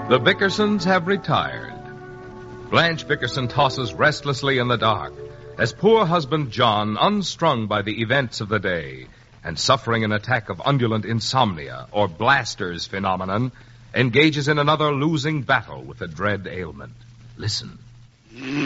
The Bickersons have retired. Blanche Bickerson tosses restlessly in the dark as poor husband John, unstrung by the events of the day and suffering an attack of undulant insomnia, or Blaster's phenomenon, engages in another losing battle with a dread ailment. Listen.